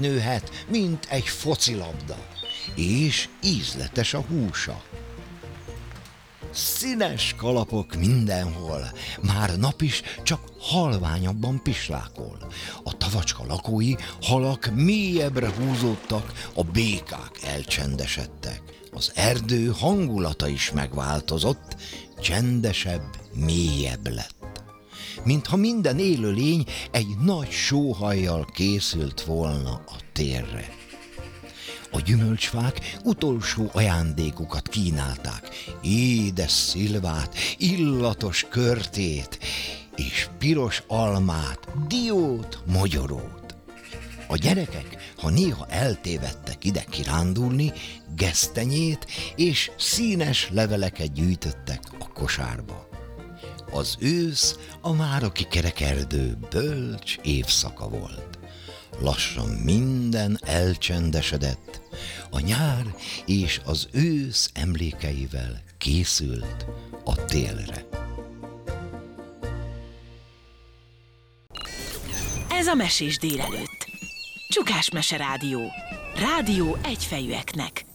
nőhet, mint egy focilabda, és ízletes a húsa. Színes kalapok mindenhol, már nap is csak halványabban pislákol. A tavacska lakói halak mélyebbre húzódtak, a békák elcsendesedtek. Az erdő hangulata is megváltozott, csendesebb, mélyebb lett. Mintha minden élőlény egy nagy sóhajjal készült volna a térre. A gyümölcsfák utolsó ajándékukat kínálták, édes szilvát, illatos körtét, és piros almát, diót, mogyorót. A gyerekek, ha néha eltévedtek ide kirándulni, gesztenyét és színes leveleket gyűjtöttek a kosárba. Az ősz a mároki kerekerdő bölcs évszaka volt. Lassan minden elcsendesedett, a nyár és az ősz emlékeivel készült a télre. Ez a Mesés délelőtt. Csukás Mese Rádió. Rádió egyfejűeknek.